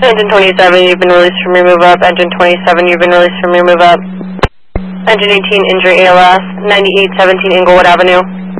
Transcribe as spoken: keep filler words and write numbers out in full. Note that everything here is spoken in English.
Engine twenty-seven, you've been released from your move up. Engine twenty-seven, you've been released from your move up. Engine eighteen, injury A L S, ninety-eight seventeen Inglewood Avenue.